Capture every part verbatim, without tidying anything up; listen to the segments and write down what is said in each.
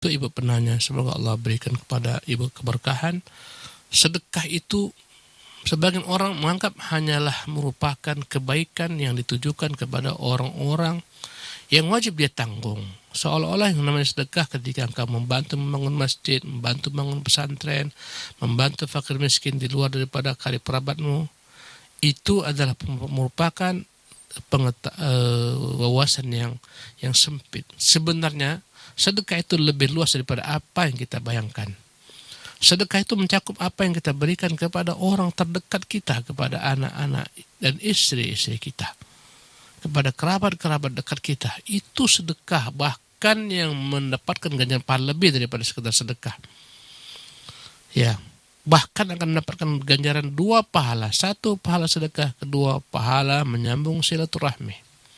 Itu ibu penanya, semoga Allah berikan kepada ibu keberkahan. Sedekah itu sebagian orang menganggap hanyalah merupakan kebaikan yang ditujukan kepada orang-orang yang wajib dia tanggung. Seolah-olah yang namanya sedekah ketika engkau membantu membangun masjid, membantu membangun pesantren, membantu fakir miskin di luar daripada karib kerabatmu, itu adalah merupakan pengeta- uh, wawasan yang yang sempit. Sebenarnya sedekah itu lebih luas daripada apa yang kita bayangkan. Sedekah itu mencakup apa yang kita berikan kepada orang terdekat kita, kepada anak-anak dan istri-istri kita, kepada kerabat-kerabat dekat kita. Itu sedekah, bahkan yang mendapatkan ganjaran pahala lebih daripada sekedar sedekah. Ya, bahkan akan mendapatkan ganjaran dua pahala. Satu, pahala sedekah. Kedua, pahala menyambung silaturahmi.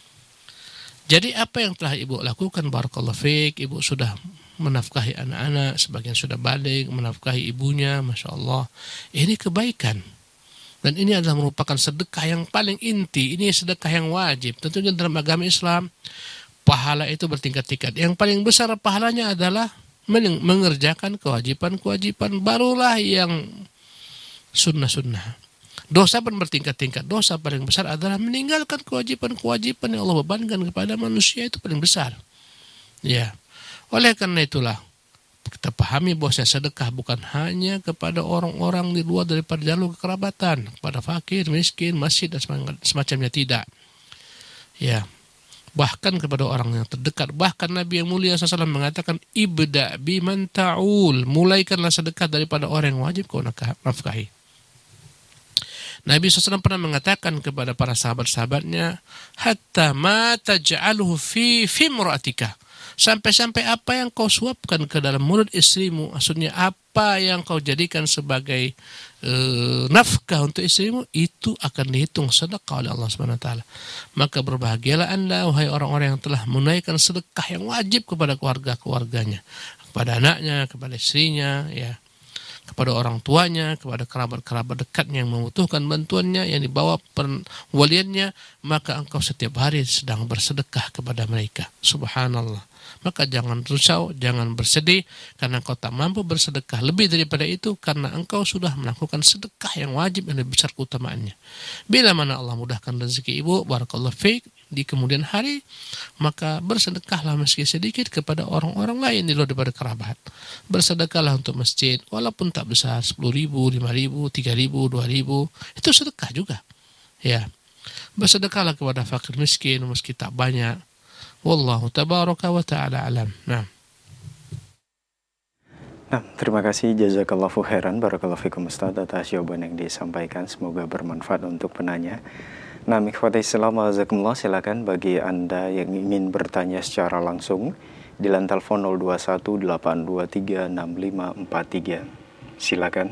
Jadi apa yang telah ibu lakukan, barakallahu fiik, ibu sudah menafkahi anak-anak, sebagian sudah balik, menafkahi ibunya, Masya Allah. Ini kebaikan. Dan ini adalah merupakan sedekah yang paling inti. Ini sedekah yang wajib. Tentunya dalam agama Islam, pahala itu bertingkat-tingkat. Yang paling besar pahalanya adalah mengerjakan kewajiban-kewajiban, barulah yang sunnah-sunnah. Dosa pun bertingkat-tingkat. Dosa paling besar adalah meninggalkan kewajiban-kewajiban yang Allah bebankan kepada manusia, itu paling besar. Ya. Oleh karena itulah kita pahami bahwa sedekah bukan hanya kepada orang-orang di luar daripada jalur kekerabatan, kepada fakir, miskin, masjid dan semacamnya, tidak. Ya. Bahkan kepada orang yang terdekat. Bahkan Nabi yang mulia shallallahu alaihi wasallam mengatakan, ibda biman ta'ul, mulaikanlah sedekah daripada orang yang wajib kau nafkahi. Nabi shallallahu alaihi wasallam pernah mengatakan kepada para sahabat-sahabatnya, hatta ma taj'aluhu fi fimra'atika, sampai-sampai apa yang kau suapkan ke dalam mulut istrimu, maksudnya apa yang kau jadikan sebagai e, nafkah untuk istrimu, itu akan dihitung sedekah oleh Allah subhanahu wa taala. Maka berbahagialah anda, wahai orang-orang yang telah menunaikan sedekah yang wajib kepada keluarga-keluarganya, kepada anaknya, kepada istrinya, ya, kepada orang tuanya, kepada kerabat-kerabat dekatnya yang membutuhkan bantuannya, yang dibawa perwaliannya, maka engkau setiap hari sedang bersedekah kepada mereka. Subhanallah. Maka jangan risau, jangan bersedih karena engkau tak mampu bersedekah lebih daripada itu, karena engkau sudah melakukan sedekah yang wajib yang lebih besar keutamaannya. Bila mana Allah mudahkan rezeki ibu, barakallahu fiik, di kemudian hari, maka bersedekahlah meski sedikit kepada orang-orang lain di luar daripada kerabat. Bersedekahlah untuk masjid, walaupun tak besar, sepuluh ribu, lima ribu, tiga ribu, dua ribu, itu sedekah juga. Ya, bersedekahlah kepada fakir miskin meski tak banyak. Wallahu tabaraka wa ta'ala alam. Nah. Nah, terima kasih jazakallahu khairan, barakallahu fikum Ustaz atas jawaban yang disampaikan, semoga bermanfaat untuk penanya. Nah, ikhwati Islam, jazakumullah, silakan bagi Anda yang ingin bertanya secara langsung di line telepon nol dua satu delapan dua tiga enam lima empat tiga. Silakan.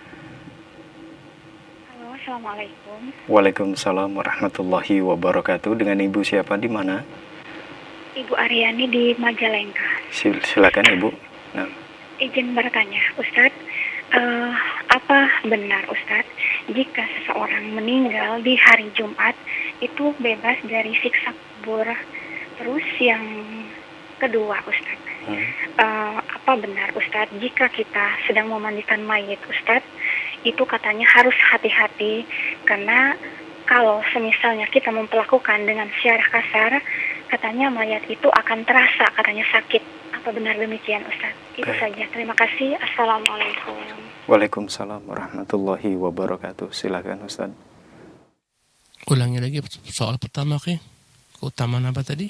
Halo, assalamualaikum. Waalaikumsalam warahmatullahi wabarakatuh. Dengan Ibu siapa, di mana? Ibu Aryani di Majalengka. Silakan Ibu. Nah. Izin bertanya, Ustadz, uh, apa benar Ustadz jika seseorang meninggal di hari Jumat itu bebas dari siksa kubur? Terus yang kedua, Ustadz, hmm. uh, apa benar Ustadz jika kita sedang memandikan mayit, Ustadz, itu katanya harus hati-hati karena kalau semisalnya kita memperlakukan dengan secara kasar, katanya mayat itu akan terasa, katanya sakit. Apa benar demikian, Ustaz? Itu Baik. saja. Terima kasih. Assalamualaikum. Waalaikumsalam warahmatullahi wabarakatuh. Silakan, Ustaz. Ulangi lagi soal pertama, ke keutamaan apa tadi?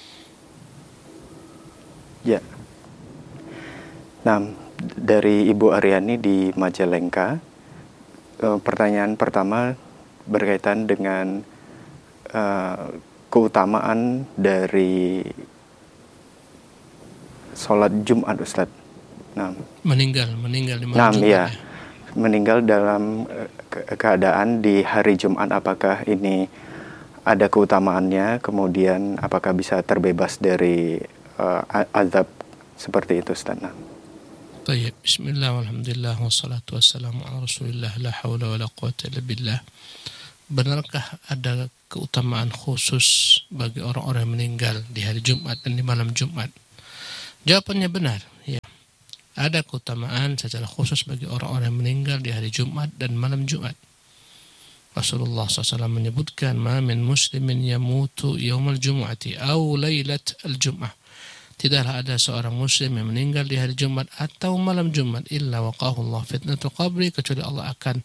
Ya. Nah, dari Ibu Aryani di Majalengka, pertanyaan pertama berkaitan dengan uh, keutamaan dari sholat Jumat, Ustaz. Nah, meninggal, meninggal di nah, Jumat. Ya. Meninggal dalam ke- keadaan di hari Jumat, apakah ini ada keutamaannya? Kemudian apakah bisa terbebas dari uh, azab seperti itu, Ustaz? Nah. Baik, bismillah, walhamdulillah, wassalatu wassalamu ala rasulillah, la hawla wa la quwata illa billah. Benarkah ada keutamaan khusus bagi orang-orang yang meninggal di hari Jumat dan di malam Jumat? Jawabannya benar, ya. Ada keutamaan secara khusus bagi orang-orang yang meninggal di hari Jumat dan malam Jumat. Rasulullah shallallahu alaihi wasallam menyebutkan, "Ma min muslimin yamutu yaumal jum'ati aw lailat al-jum'ah." Tidaklah ada seorang muslim yang meninggal di hari Jumat atau malam Jumat illa waqahu Allah fitnatul qabri, kecuali Allah akan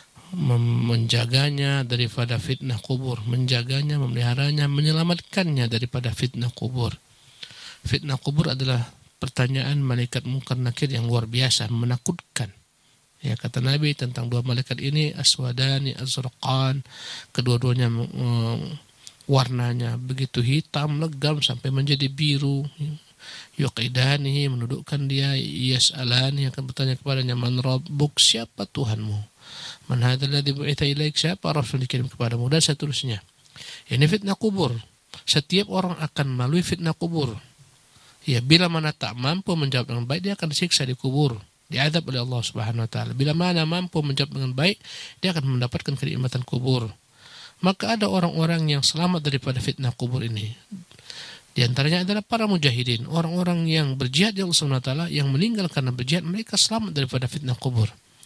menjaganya daripada fitnah kubur, menjaganya, memeliharanya, menyelamatkannya daripada fitnah kubur. Fitnah kubur adalah pertanyaan malaikat Munkar Nakir yang luar biasa, menakutkan. Ya, kata Nabi tentang dua malaikat ini, aswadani azraqan, kedua-duanya um, warnanya begitu hitam legam sampai menjadi biru. Yuqidani, menundukkan dia, yas'alani, akan bertanya kepadanya, man rabbuk, siapa Tuhanmu? Man hadzal ladzi bu'itsa ilaik, siapa rasul dikirim kepadamu, dan seterusnya. Ini fitnah kubur. Setiap orang akan melalui fitnah kubur. Ya, bila mana tak mampu menjawab dengan baik, dia akan disiksa di kubur, diazab oleh Allah Subhanahu wa taala. Bila mana mampu menjawab dengan baik, dia akan mendapatkan kenikmatan kubur. Maka ada orang-orang yang selamat daripada fitnah kubur ini. Di antaranya adalah para mujahidin, orang-orang yang berjihad di Allah Subhanahu wa taala, yang meninggal karena berjihad, mereka selamat daripada fitnah kubur.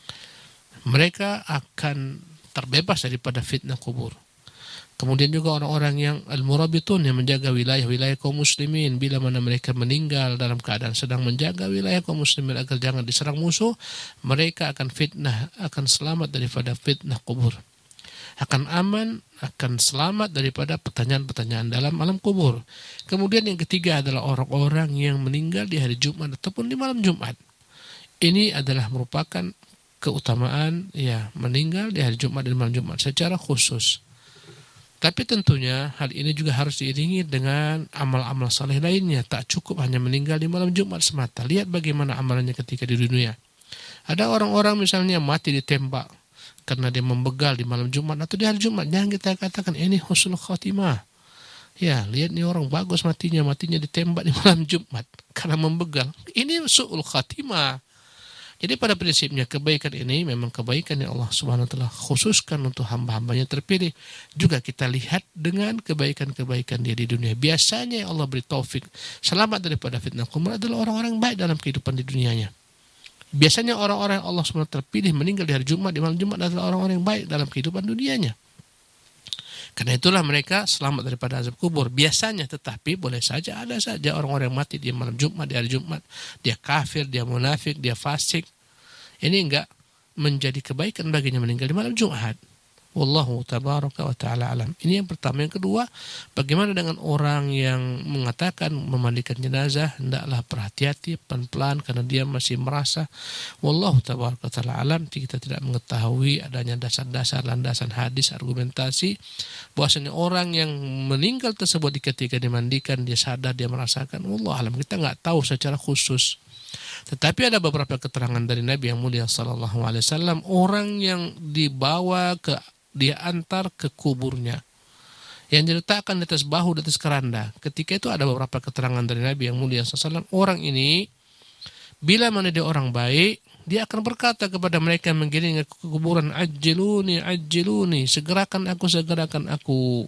Mereka akan terbebas daripada fitnah kubur. Kemudian juga orang-orang yang al-murabitun, yang menjaga wilayah-wilayah kaum muslimin, bila mana mereka meninggal dalam keadaan sedang menjaga wilayah kaum muslimin agar jangan diserang musuh, mereka akan fitnah, akan selamat daripada fitnah kubur. Akan aman, akan selamat daripada pertanyaan-pertanyaan dalam alam kubur. Kemudian yang ketiga adalah orang-orang yang meninggal di hari Jumat ataupun di malam Jumat. Ini adalah merupakan keutamaan, ya, meninggal di hari Jumat dan malam Jumat secara khusus. Tapi tentunya hal ini juga harus diiringi dengan amal-amal saleh lainnya. Tak cukup hanya meninggal di malam Jumat semata. Lihat bagaimana amalannya ketika di dunia. Ada orang-orang misalnya mati ditembak karena dia membegal di malam Jumat atau di hari Jumat. Jangan kita katakan ini husnul khatimah. Ya, lihat nih orang bagus matinya, matinya ditembak di malam Jumat karena membegal. Ini su'ul khatimah. Jadi pada prinsipnya kebaikan ini memang kebaikan yang Allah Subhanahu wa taala khususkan untuk hamba-hambanya terpilih. Juga kita lihat dengan kebaikan-kebaikan dia di dunia. Biasanya yang Allah beri taufik selamat daripada fitnah kubur adalah orang-orang baik dalam kehidupan di dunianya. Biasanya orang-orang yang Allah Subhanahu wa taala terpilih meninggal di hari Jumat, di malam Jumat adalah orang-orang yang baik dalam kehidupan dunianya. Karena itulah mereka selamat daripada azab kubur. Biasanya, tetapi boleh saja ada saja orang-orang yang mati di malam Jumat, di hari Jumat. Dia kafir, dia munafik, dia fasik. Ini enggak menjadi kebaikan baginya meninggal di malam Jumat. Wallahu tabaraka wa ta'ala alam. Ini yang pertama. Yang kedua, bagaimana dengan orang yang mengatakan memandikan jenazah, hendaklah berhati-hati, pelan-pelan, karena dia masih merasa. Wallahu tabaraka wa ta'ala alam. Kita tidak mengetahui adanya dasar-dasar landasan hadis, argumentasi, bahwasanya orang yang meninggal tersebut ketika dimandikan, dia sadar, dia merasakan. Wallahu alam. Kita nggak tahu secara khusus. Tetapi ada beberapa keterangan dari Nabi yang mulia sallallahu alaihi wasallam, orang yang dibawa ke, dia antar ke kuburnya, yang diletakkan di atas bahu, di atas keranda. Ketika itu ada beberapa keterangan dari Nabi yang mulia sallallahu alaihi wasallam, orang ini bila mana dia orang baik, dia akan berkata kepada mereka yang menggiring ke kuburan, ajiluni, ajiluni, segerakan aku, segerakan aku.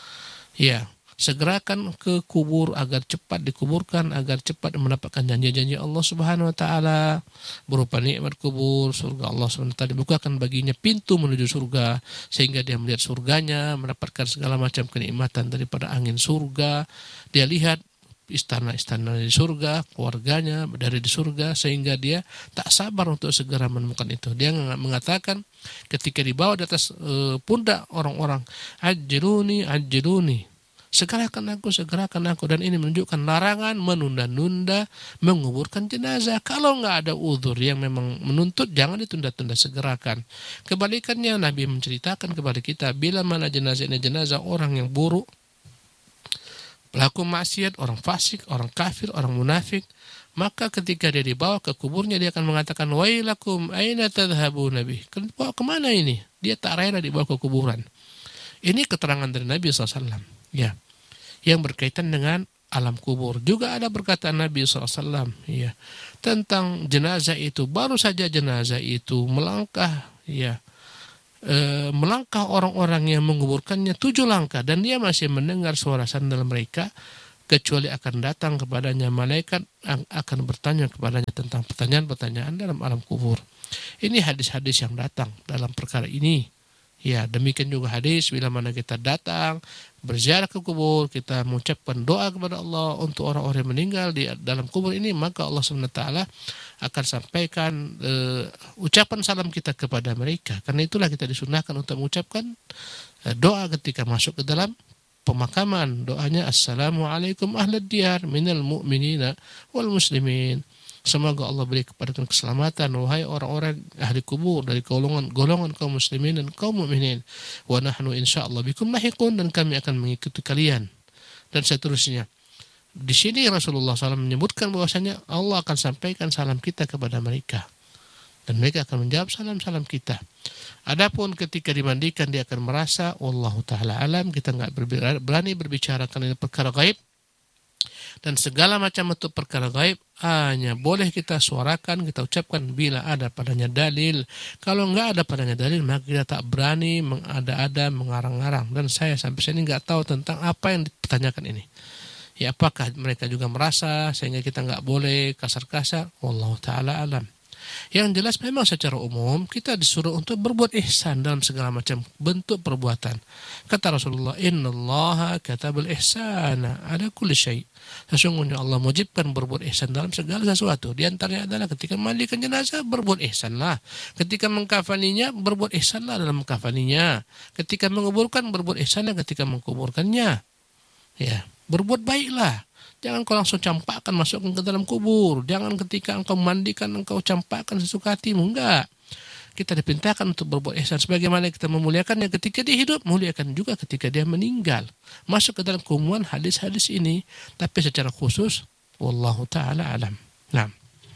Ya, segerakan ke kubur agar cepat dikuburkan, agar cepat mendapatkan janji-janji Allah Subhanahu wa taala berupa nikmat kubur, surga Allah Subhanahu wa taala dibukakan baginya pintu menuju surga sehingga dia melihat surganya, mendapatkan segala macam kenikmatan daripada angin surga. Dia lihat istana-istana di surga, keluarganya dari di surga, sehingga dia tak sabar untuk segera menemukan itu. Dia mengatakan ketika dibawa di atas e, pundak orang-orang, ajiluni, ajiluni, segerakan aku, segerakan aku. Dan ini menunjukkan larangan menunda-nunda menguburkan jenazah. Kalau nggak ada uzur yang memang menuntut, jangan ditunda-tunda, segerakan. Kebalikannya, Nabi menceritakan kepada kita, bila mana jenazah ini jenazah orang yang buruk, pelaku maksiat, orang fasik, orang kafir, orang munafik, maka ketika dia dibawa ke kuburnya, dia akan mengatakan, wailakum aina tadhhabu nabi, bawa kemana ini? Dia tak rela dibawa ke kuburan. Ini keterangan dari Nabi shallallahu alaihi wasallam, ya, yang berkaitan dengan alam kubur. Juga ada perkataan Nabi shallallahu alaihi wasallam, ya, tentang jenazah itu. Baru saja jenazah itu melangkah, ya, e, melangkah orang-orang yang menguburkannya tujuh langkah, dan dia masih mendengar suara sandal mereka. kecuali akan datang kepadanya malaikat yang akan bertanya kepadanya tentang pertanyaan-pertanyaan dalam alam kubur. Ini hadis-hadis yang datang dalam perkara ini. Ya, demikian juga hadis bila mana kita datang berziarah ke kubur, kita mengucapkan doa kepada Allah untuk orang-orang yang meninggal di dalam kubur ini, maka Allah subhanahu wa taala akan sampaikan uh, ucapan salam kita kepada mereka. Karena itulah kita disunahkan untuk mengucapkan uh, doa ketika masuk ke dalam pemakaman. Doanya assalamualaikum ahlad diyar minal mu'minina wal muslimin. Semoga Allah beri kepada kalian keselamatan, wahai orang-orang ahli kubur dari golongan golongan kaum muslimin dan kaum mukminin. Wa nahnu insyaallah bikum lahiqun, dan kami akan mengikuti kalian, dan seterusnya. Di sini Rasulullah shallallahu alaihi wasallam menyebutkan bahwasanya Allah akan sampaikan salam kita kepada mereka, dan mereka akan menjawab salam-salam kita. Adapun ketika dimandikan dia akan merasa wallahu taala alam, kita enggak berani berbicara karena ini perkara gaib. Dan segala macam bentuk perkara gaib hanya boleh kita suarakan, kita ucapkan bila ada padanya dalil. Kalau enggak ada padanya dalil, maka kita tak berani mengada-ada, mengarang-arang. Dan saya sampai sini enggak tahu tentang apa yang dipertanyakan ini. Ya, apakah mereka juga merasa sehingga kita enggak boleh kasar-kasar? Wallahu ta'ala alam. Yang jelas memang secara umum kita disuruh untuk berbuat ihsan dalam segala macam bentuk perbuatan. Kata Rasulullah, innallaha katabal ihsana ala kulli syai'. Sesungguhnya Allah mewajibkan berbuat ihsan dalam segala sesuatu. Di antaranya adalah ketika memandikan jenazah, berbuat ihsanlah. Ketika mengkafaninya, berbuat ihsanlah dalam mengkafaninya. Ketika menguburkan, berbuat ihsanlah ketika mengkuburkannya. Ya, berbuat baiklah. Jangan kau langsung campakkan, masukkan ke dalam kubur. Jangan ketika engkau mandikan, engkau campakkan sesuka hatimu. Enggak. Kita diperintahkan untuk berbuat ihsan. Sebagaimana kita memuliakannya ketika dia hidup, muliakan juga ketika dia meninggal. Masuk ke dalam kumuan hadis-hadis ini. Tapi secara khusus, wallahu ta'ala alam. Nah.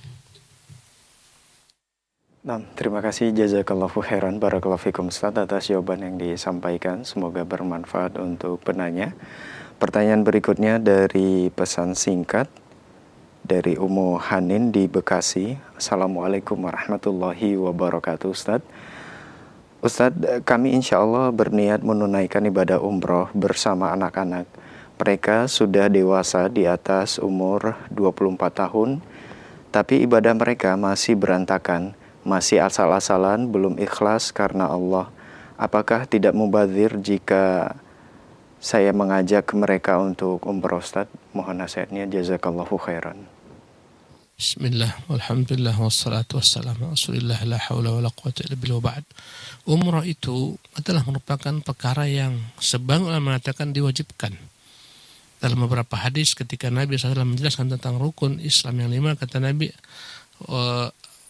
Nah, terima kasih jazakallahu khairan barakallahu fikum Ustaz atas jawaban yang disampaikan. Semoga bermanfaat untuk penanya. Pertanyaan berikutnya dari pesan singkat dari Ummu Hanin di Bekasi. Assalamualaikum warahmatullahi wabarakatuh Ustaz. Ustaz, kami insya Allah berniat menunaikan ibadah umroh bersama anak-anak. Mereka sudah dewasa di atas umur dua puluh empat tahun, tapi ibadah mereka masih berantakan, masih asal-asalan, belum ikhlas karena Allah. Apakah tidak mubazir jika saya mengajak mereka untuk umroh Ustaz? Mohon nasihatnya, jazakallahu khairan. Bismillah, walhamdulillah, wassalatu wassalamu rasulillah, la hawla wa la quwata illa billah, ba'd. Umrah itu adalah merupakan perkara yang sebagian ulama mengatakan diwajibkan. Dalam beberapa hadis ketika Nabi shallallahu alaihi wasallam menjelaskan tentang rukun Islam yang lima, kata Nabi, wa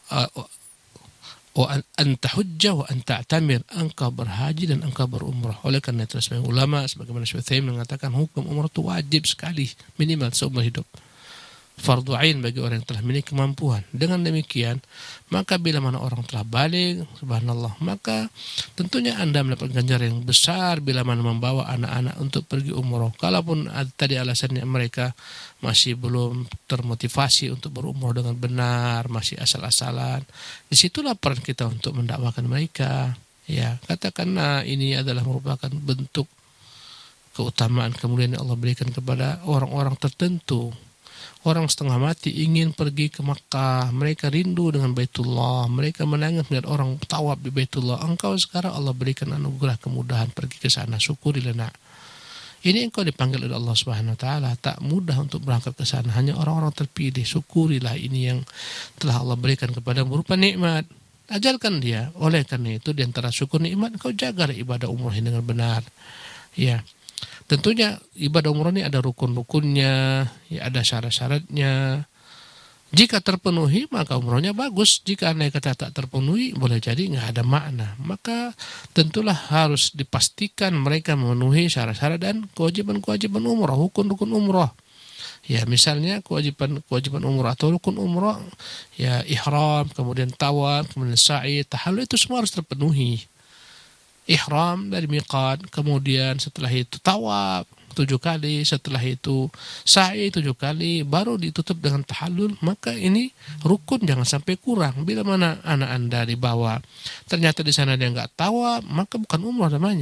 wa anta hujjah wa anta ta'tamir, engkau berhaji dan engkau berumrah. Oleh karena itu sebagian ulama sebagaimana Syekh Utsaimin mengatakan hukum umrah itu wajib sekali, minimal seumur hidup, fardu ain bagi orang yang telah memiliki kemampuan. Dengan demikian, maka bila mana orang telah balik, subhanallah, maka tentunya Anda mendapat ganjaran yang besar bila mana membawa anak-anak untuk pergi umrah. Kalaupun tadi alasannya mereka masih belum termotivasi untuk berumrah dengan benar, masih asal-asalan, disitulah peran kita untuk mendakwakan mereka. Ya, katakanlah ini adalah merupakan bentuk keutamaan kemuliaan yang Allah berikan kepada orang-orang tertentu. Orang setengah mati ingin pergi ke Makkah, mereka rindu dengan Baitullah, mereka menangis melihat orang tawaf di Baitullah. Engkau sekarang Allah berikan anugerah kemudahan pergi ke sana, syukurilah nak. Ini engkau dipanggil oleh Allah Subhanahu wa taala, tak mudah untuk berangkat ke sana, hanya orang-orang terpilih. Syukurilah ini yang telah Allah berikan kepada berupa nikmat. Ajarkan dia. Oleh karena itu di antara syukur nikmat, engkau jagalah ibadah umrah dengan benar. Ya. Tentunya ibadah umrah ini ada rukun-rukunnya, ya ada syarat-syaratnya. Jika terpenuhi maka umrahnya bagus. Jika andai kata tak terpenuhi, boleh jadi nggak ada makna. Maka tentulah harus dipastikan mereka memenuhi syarat-syarat dan kewajiban-kewajiban umrah, rukun-rukun umrah. Ya misalnya kewajiban-kewajiban umrah atau rukun umrah, ya ihram, kemudian tawaf, kemudian sa'i, tahallul, itu semua harus terpenuhi. Ihram dari miqat, kemudian setelah itu tawaf tujuh kali, setelah itu sa'i tujuh kali, baru ditutup dengan tahallul. Maka ini rukun, jangan sampai kurang. Bila mana anak Anda dibawa ternyata di sana dia nggak tawaf, maka bukan umrah namanya.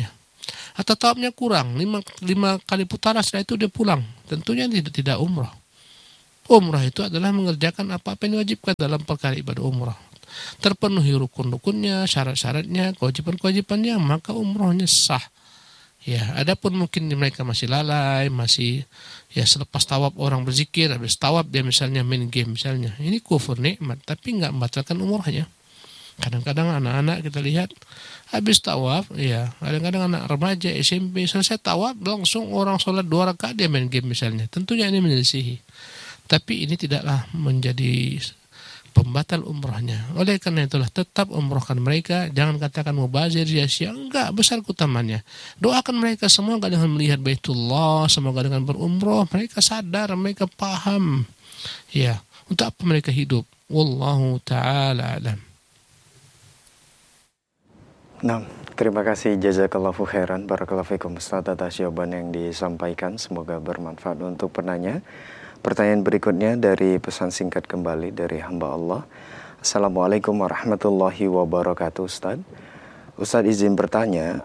Atau tawafnya kurang, lima, lima kali putaran setelah itu dia pulang. Tentunya tidak, tidak umrah. Umrah itu adalah mengerjakan apa-apa yang diwajibkan dalam perkara ibadah umrah. Terpenuhi rukun-rukunnya, syarat-syaratnya, kewajiban-kewajibannya, maka umrahnya sah. Ya, adapun mungkin mereka masih lalai, masih ya selepas tawaf orang berzikir, habis tawaf dia misalnya main game misalnya. Ini kufur nikmat, tapi nggak membatalkan umrahnya. Kadang-kadang anak-anak kita lihat habis tawaf, ya kadang-kadang anak remaja S M P selesai tawaf langsung orang sholat dua rakaat dia main game misalnya. Tentunya ini menyelisihi. Tapi ini tidaklah menjadi pembatal umrahnya. Oleh karena itulah tetap umrahkan mereka. Jangan katakan mubazir sia-sia. Enggak, besar keutamannya. Doakan mereka semoga dengan melihat Baitullah, semoga dengan berumrah mereka sadar, mereka paham. Ya, untuk apa mereka hidup. Wallahu ta'ala alam. Nah, terima kasih jazakallahu khairan barakallahu fikum Ustaz atas jawaban yang disampaikan. Semoga bermanfaat untuk penanya. Pertanyaan berikutnya dari pesan singkat kembali dari hamba Allah. Assalamualaikum warahmatullahi wabarakatuh Ustaz. Ustaz izin bertanya,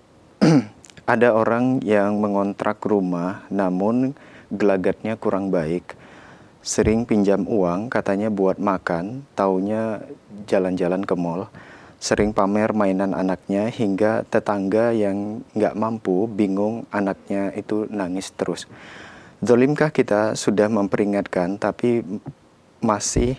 ada orang yang mengontrak rumah namun gelagatnya kurang baik. Sering pinjam uang katanya buat makan, taunya jalan-jalan ke mall. Sering pamer mainan anaknya hingga tetangga yang nggak mampu bingung anaknya itu nangis terus. Zolimkah kita sudah memperingatkan tapi masih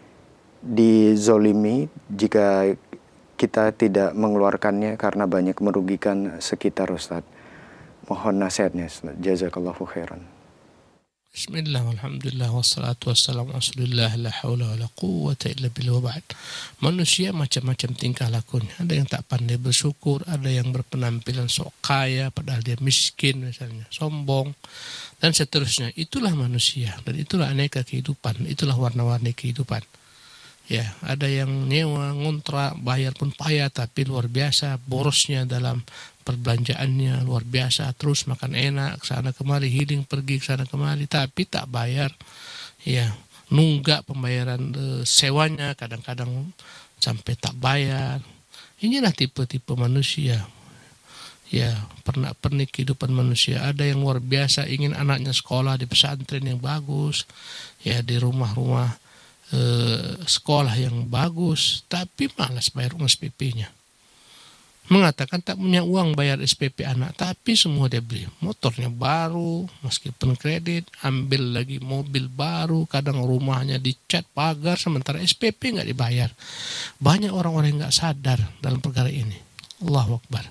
dizolimi jika kita tidak mengeluarkannya karena banyak merugikan sekitar Ustaz? Mohon nasihatnya Ustaz. Jazakallahu khairan. Bismillah, alhamdulillah, wassalatu wassalamu rasulillah, la hawla wa la quwwata illa billah wa ba'd. Manusia macam-macam tingkah lakunya. Ada yang tak pandai bersyukur, ada yang berpenampilan sok kaya padahal dia miskin misalnya, sombong, dan seterusnya. Itulah manusia, dan itulah aneka kehidupan, itulah warna-warni kehidupan. Ya, ada yang nyewa, ngontrak, bayar pun payah, tapi luar biasa borosnya dalam perbelanjaannya, luar biasa, terus makan enak, kesana kemari, healing pergi kesana kemari, tapi tak bayar. Ya, nunggak pembayaran e, sewanya, kadang-kadang sampai tak bayar. Inilah tipe-tipe manusia. Ya, pernak-pernik kehidupan manusia. Ada yang luar biasa, ingin anaknya sekolah di pesantren yang bagus, ya di rumah-rumah Eh, sekolah yang bagus, tapi malas bayar uang S P P-nya. Mengatakan tak punya uang bayar S P P anak, tapi semua dia beli. Motornya baru, meskipun kredit, ambil lagi mobil baru, kadang rumahnya dicat pagar, sementara S P P nggak dibayar. Banyak orang-orang yang nggak sadar dalam perkara ini. Allahu Akbar.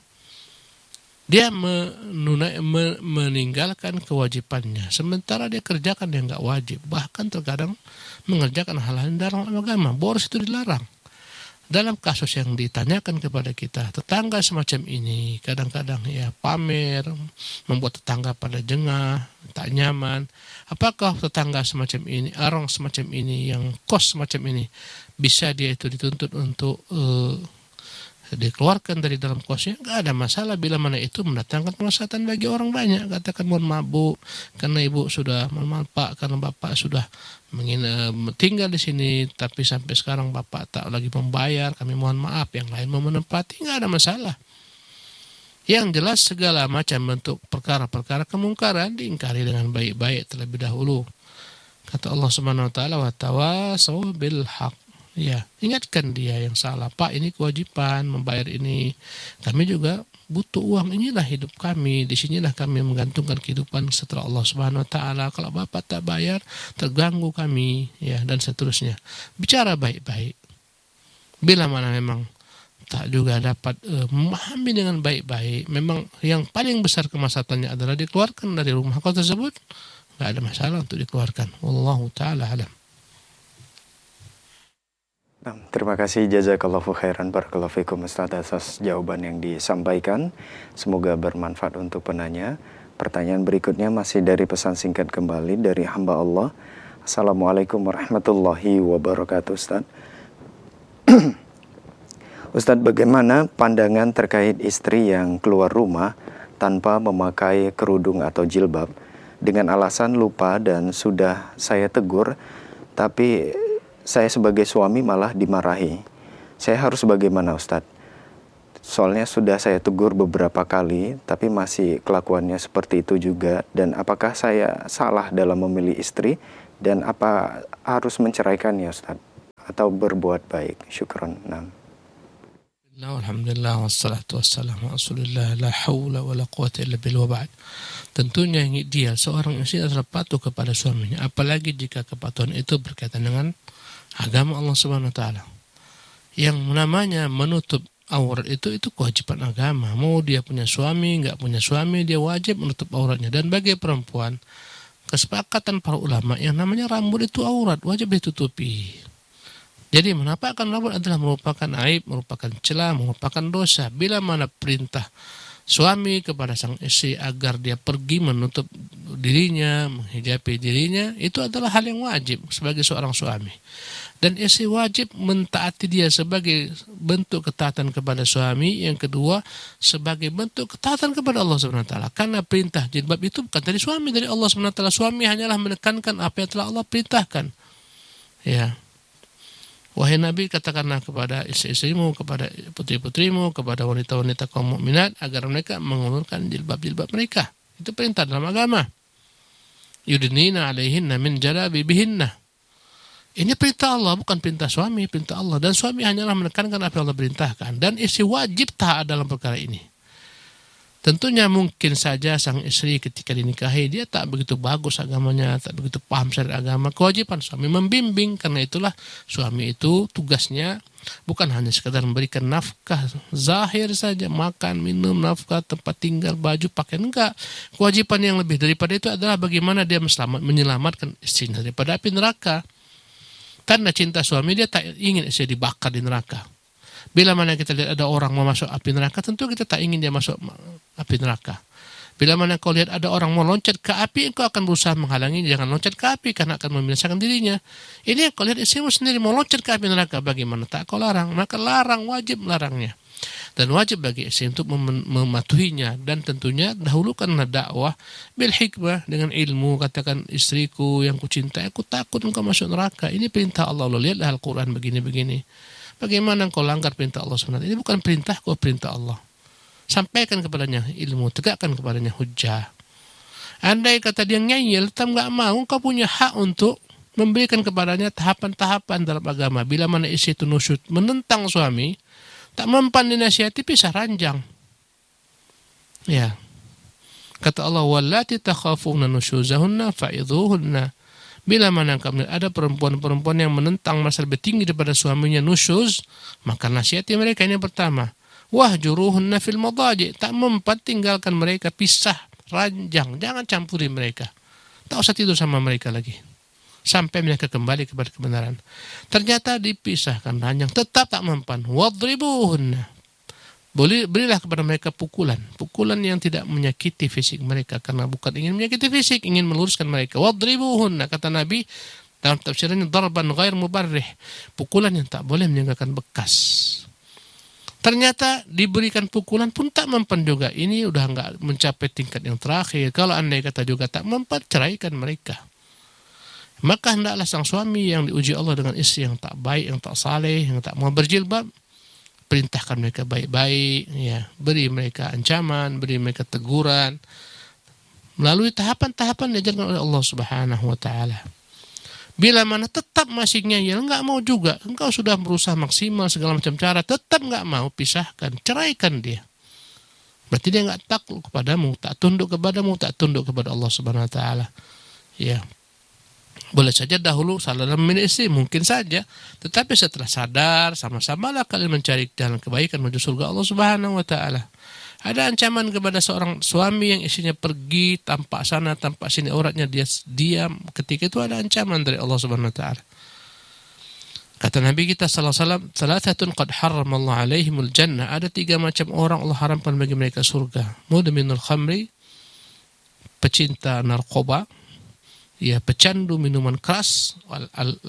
Dia menunai, meninggalkan kewajibannya, sementara dia kerjakan yang nggak wajib. Bahkan terkadang mengerjakan hal-hal yang dalam agama. Boros itu dilarang. Dalam kasus yang ditanyakan kepada kita, tetangga semacam ini kadang-kadang ya pamer, membuat tetangga pada jengah, tak nyaman. Apakah tetangga semacam ini, orang semacam ini, yang kos semacam ini, bisa dia itu dituntut untuk uh, dikeluarkan dari dalam kosnya? Nggak ada masalah bila mana itu mendatangkan kemaslahatan bagi orang banyak. Katakan mohon maaf Bu, karena ibu sudah, mohon maaf Pak, karena bapak sudah mengina, tinggal di sini, tapi sampai sekarang bapak tak lagi membayar, kami mohon maaf, yang lain mau menempati, nggak ada masalah. Yang jelas segala macam bentuk perkara-perkara kemungkaran diingkari dengan baik-baik terlebih dahulu. Kata Allah Subhanahu wa taala, wa tawasaw bil haq. Ya, ingatkan dia yang salah. Pak, ini kewajiban membayar ini. Kami juga butuh uang. Inilah hidup kami. Di sinilah kami menggantungkan kehidupan setelah Allah Subhanahu wa taala. Kalau Bapak tak bayar, terganggu kami, ya, dan seterusnya. Bicara baik-baik. Bila mana memang tak juga dapat uh, memahami dengan baik-baik, memang yang paling besar kemaslahatannya adalah dikeluarkan dari rumah kau tersebut, enggak ada masalah untuk dikeluarkan. Wallahu taala alam. Nah, terima kasih jazakallahu khairan barakallahu fikum Ustaz atas jawaban yang disampaikan. Semoga bermanfaat untuk penanya. Pertanyaan berikutnya masih dari pesan singkat kembali dari hamba Allah. Assalamualaikum warahmatullahi wabarakatuh Ustaz. Ustaz, bagaimana pandangan terkait istri yang keluar rumah tanpa memakai kerudung atau jilbab dengan alasan lupa dan sudah saya tegur, tapi saya sebagai suami malah dimarahi. Saya harus bagaimana Ustadz? Soalnya sudah saya tegur beberapa kali, tapi masih kelakuannya seperti itu juga. Dan apakah saya salah dalam memilih istri? Dan apa harus menceraikannya, Ustaz? Atau berbuat baik? Syukran. Nah. Alhamdulillah wassalatu wassalamu ala Rasulillah la haula wala quwata illa billah wa ba'd. Tentunya yang ideal seorang istri adalah patuh kepada suaminya, apalagi jika kepatuhan itu berkaitan dengan agama Allah Subhanahu wa taala. Yang namanya menutup aurat itu itu kewajiban agama. Mau dia punya suami, enggak punya suami, dia wajib menutup auratnya. Dan bagi perempuan, kesepakatan para ulama yang namanya rambut itu aurat, wajib ditutupi. Jadi menampakkan rambut adalah merupakan aib, merupakan celah, merupakan dosa. Bila mana perintah suami kepada sang istri agar dia pergi menutup dirinya, menghijabi dirinya, itu adalah hal yang wajib sebagai seorang suami. Dan istri wajib mentaati dia sebagai bentuk ketaatan kepada suami. Yang kedua, sebagai bentuk ketaatan kepada Allah subhanahu wa taala. Karena perintah jilbab itu bukan dari suami, dari Allah subhanahu wa taala. Suami hanyalah menekankan apa yang telah Allah perintahkan. Ya. Wahai Nabi, katakanlah kepada istri-istrimu, kepada putri-putrimu, kepada wanita-wanita kaum mukminat agar mereka mengulurkan jilbab-jilbab mereka. Itu perintah dalam agama. Yudnina alaihinna min jalabibihinna. Ini perintah Allah, bukan perintah suami, perintah Allah. Dan suami hanyalah menekankan apa yang Allah perintahkan. Dan istri wajib taat dalam perkara ini. Tentunya mungkin saja sang istri ketika dinikahi dia tak begitu bagus agamanya, tak begitu paham syariat agama. Kewajiban suami membimbing, karena itulah suami itu tugasnya bukan hanya sekadar memberikan nafkah zahir saja, makan, minum, nafkah, tempat tinggal, baju, pakaian, enggak. Kewajiban yang lebih daripada itu adalah bagaimana dia selamat, menyelamatkan istrinya daripada api neraka. Karena cinta suami dia tak ingin istri dibakar di neraka. Bila mana kita lihat ada orang mau masuk api neraka, tentu kita tak ingin dia masuk api neraka. Bila mana kau lihat ada orang mau loncat ke api, engkau akan berusaha menghalangi, jangan loncat ke api karena akan membinasakan dirinya. Ini kau lihat istrimu sendiri mau loncat ke api neraka, bagaimana tak kau larang? Maka larang, wajib larangnya. Dan wajib bagi istri untuk mem- mematuhinya. Dan tentunya dahulukanlah dakwah bil hikmah, dengan ilmu. Katakan, istriku yang kucintai, aku takut engkau masuk neraka. Ini perintah Allah. Allah lihatlah Al-Quran begini-begini. Bagaimana engkau langgar perintah Allah sebenarnya? Ini bukan perintah, kau perintah Allah. Sampaikan kepadanya ilmu, tegakkan kepadanya hujjah. Andai kata dia ngeyel, tetap nggak mau, engkau punya hak untuk memberikan kepadanya tahapan-tahapan dalam agama. Bila mana istri itu nusyud menentang suami, tak mempan dinasihati, pisah ranjang. Ya. Kata Allah, wallati takhafuna nusyuzahunna fa'idhuhunna. Bila mana kami ada perempuan-perempuan yang menentang masa lebih tinggi daripada suaminya, nusyuz, maka nasihati mereka. Ini yang pertama. Wahjuruhunna fil madaji. Tak mempan, tinggalkan mereka, pisah, ranjang. Jangan campuri mereka. Tak usah tidur sama mereka lagi. Sampai mereka kembali kepada kebenaran. Ternyata dipisahkan, ranjang. Tetap tak mempan. Wadribuhunna. Boleh, berilah kepada mereka pukulan. Pukulan yang tidak menyakiti fisik mereka. Karena bukan ingin menyakiti fisik, ingin meluruskan mereka. Wadribuhunna, kata Nabi dalam tafsirannya, darban ghair mubarrih. Pukulan yang tak boleh meninggalkan bekas. Ternyata diberikan pukulan pun tak mempan juga. Ini udah enggak mencapai tingkat yang terakhir. Kalau andai kata juga tak mempan, ceraikan mereka. Maka hendaklah sang suami yang diuji Allah dengan istri yang tak baik, yang tak saleh, yang tak mau berjilbab, perintahkan mereka baik-baik, ya, beri mereka ancaman, beri mereka teguran melalui tahapan-tahapan diajarkan oleh Allah Subhanahu wa taala. Bila mana tetap masih ngeyel, enggak mau juga, engkau sudah berusaha maksimal segala macam cara, tetap enggak mau, pisahkan, ceraikan dia. Berarti dia enggak takluk kepadamu, tak tunduk kepadamu, tak tunduk kepada Allah Subhanahu wa taala. Ya. Boleh saja dahulu salah dalam memilih istri, mungkin saja. Tetapi setelah sadar, sama-samalah kalian mencari jalan kebaikan menuju surga Allah Subhanahu wa taala. Ada ancaman kepada seorang suami yang istrinya pergi tampak sana tampak sini auratnya, dia diam, ketika itu ada ancaman dari Allah Subhanahu wa taala. Kata Nabi kita sallallahu alaihi wasallam, "Thalathatun qad harramallahu alaihimul jannah." Ada tiga macam orang Allah haramkan bagi mereka surga. Mudminul khamri, pecinta narkoba, ya, pecandu minuman keras, wal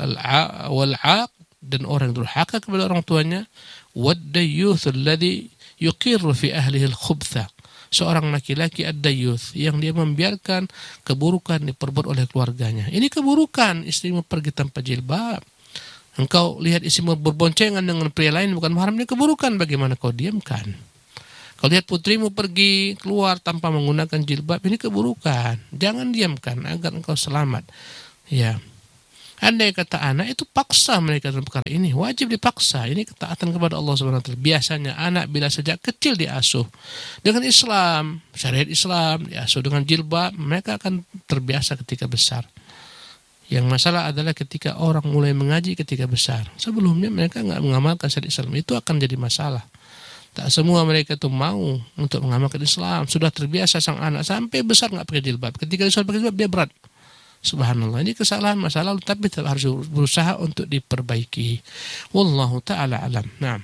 aq, dan orang yang durhaka kepada orang tuanya, wad-dayyuth alladhi yuqirru fi ahlihi al-khubtha. Seorang laki-laki ad-dayyuth yang dia membiarkan keburukan diperbuat oleh keluarganya. Ini keburukan, istrimu pergi tanpa jilbab, Engkau lihat istrimu berboncengan dengan pria lain bukan mahram, ini keburukan, bagaimana kau diamkan? Kau lihat putrimu pergi keluar tanpa menggunakan jilbab, ini keburukan. Jangan diamkan agar engkau selamat. Ya. Andai kata anak itu paksa mereka dalam perkara ini, wajib dipaksa. Ini ketaatan kepada Allah subhanahu wa taala. Biasanya anak bila sejak kecil diasuh dengan Islam, syariat Islam, diasuh dengan jilbab, mereka akan terbiasa ketika besar. Yang masalah adalah ketika orang mulai mengaji ketika besar. Sebelumnya mereka nggak mengamalkan syariat Islam, itu akan jadi masalah. Tak semua mereka itu mau untuk mengamalkan Islam. Sudah terbiasa sang anak sampai besar nggak pakai jilbab. Ketika disuruh pakai jilbab dia berat. Subhanallah, ini kesalahan masa lalu, tapi tetap harus berusaha untuk diperbaiki. Wallahu ta'ala alam. Nah.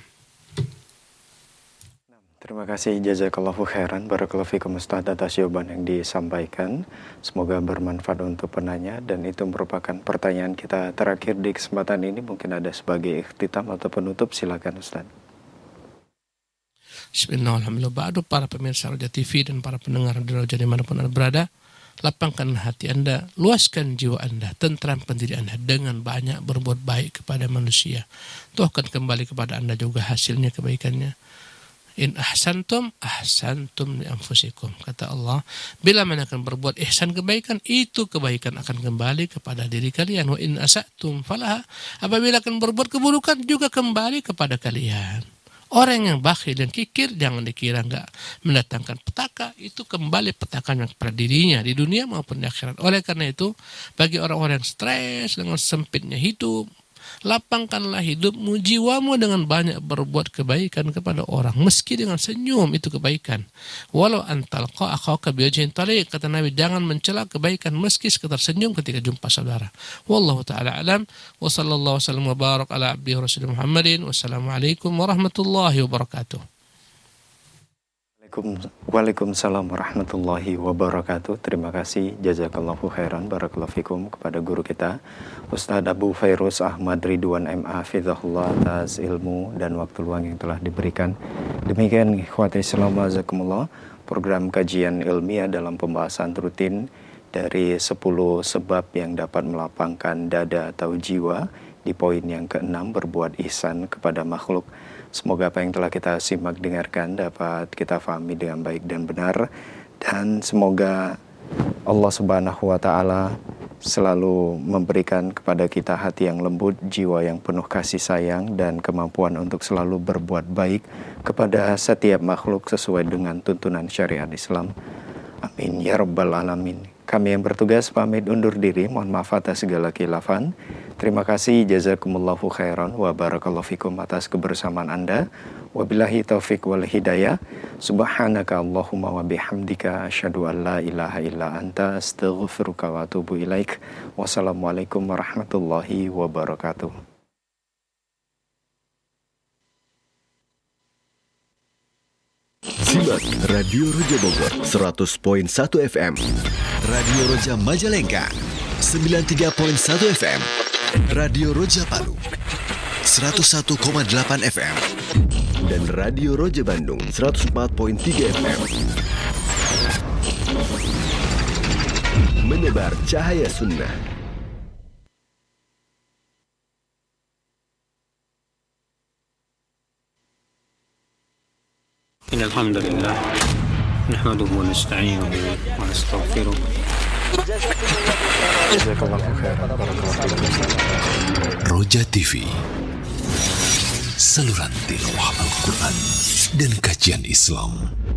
Terima kasih, jazakallahu khairan, barakallahu fikum Ustaz atas jawaban yang disampaikan. Semoga bermanfaat untuk penanya, dan itu merupakan pertanyaan kita terakhir di kesempatan ini. Mungkin ada sebagai ikhtitam atau penutup, silakan Ustaz. Bismillahirrahmanirrahim. Ba'du, para pemirsa Roja T V dan para pendengar di Roja dimanapun Anda berada, lapangkan hati Anda, luaskan jiwa Anda, tentramkan diri Anda dengan banyak berbuat baik kepada manusia. Itu akan kembali kepada Anda juga hasilnya, kebaikannya. In ahsantum ahsantum li anfusikum, kata Allah. Bila mana akan berbuat ihsan, kebaikan, itu kebaikan akan kembali kepada diri kalian. Wa in asatum falaha, apabila akan berbuat keburukan juga kembali kepada kalian. Orang yang bakhil dan kikir, jangan dikira enggak mendatangkan petaka, itu kembali petakannya kepada dirinya di dunia maupun di akhirat. Oleh karena itu, bagi orang-orang yang stres dengan sempitnya hidup, lapangkanlah hidupmu, jiwamu dengan banyak berbuat kebaikan kepada orang, meski dengan senyum, itu kebaikan. Walau antalqa akhaka biwajhin taliq, kata Nabi, jangan mencela kebaikan meski sekedar senyum ketika jumpa saudara. Wallahu ta'ala alam, wa sallallahu wasallam wa barak ala abdihi rasul Muhammadin. Wassalamualaikum warahmatullahi wabarakatuh. Waalaikumsalam warahmatullahi wabarakatuh. Terima kasih, jazakallahu khairan, barakallahu fikum, kepada guru kita Ustaz Abu Fairuz Ahmad Ridwan M A Hafizahullah atas ilmu dan waktu luang yang telah diberikan. Demikian ikhwati Islam azakumullah, program kajian ilmiah dalam pembahasan rutin dari sepuluh sebab yang dapat melapangkan dada atau jiwa, di poin yang keenam, berbuat ihsan kepada makhluk. Semoga apa yang telah kita simak dengarkan dapat kita fahami dengan baik dan benar, dan semoga Allah Subhanahu wa taala selalu memberikan kepada kita hati yang lembut, jiwa yang penuh kasih sayang, dan kemampuan untuk selalu berbuat baik kepada setiap makhluk sesuai dengan tuntunan syariat Islam. Amin ya rabbal alamin. Kami yang bertugas pamit undur diri, mohon maaf atas segala khilafan. Terima kasih, jazakumullahu khairan wa barakallahu fikum atas kebersamaan Anda. Wabillahi taufiq wal hidayah. Subhanaka Allahumma wa bihamdika asyhadu an la ilaha illa anta astaghfiruka wa atubu ilaik. Wassalamualaikum warahmatullahi wabarakatuh. Simak Radio Roja Bogor seratus koma satu F M, Radio Roja Majalengka sembilan puluh tiga koma satu F M, Radio Roja Palu seratus satu koma delapan F M, dan Radio Roja Bandung seratus empat koma tiga F M. Menebar cahaya sunnah. Alhamdulillah, nahmaduhu wa nasta'inuhu wa nastaghfiruh. Roja T V, saluran tilawah Al-Quran dan kajian Islam.